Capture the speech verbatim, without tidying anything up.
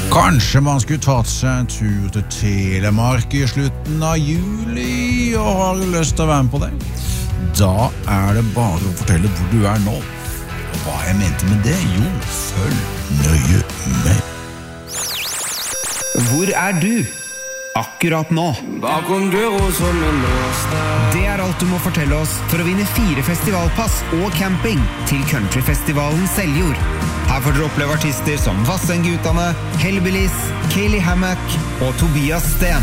Kanskje man skulle tatt seg en tur til Telemark i slutten av juli og har lyst til å være med på det. Da er det bare å fortelle hvor du er nå. Og hva jeg mente med det? Jo, følg nøye med. Hvor er du? Akkurat nå. Bakom døra som er låst. Det er alt du må fortelle oss for å vinne fire festivalpass og camping til Countryfestivalen Seljord. Her får dere oppleve artister som Vassendgutane, Hellbillies, Kaylee Hammack og Tobias Sten.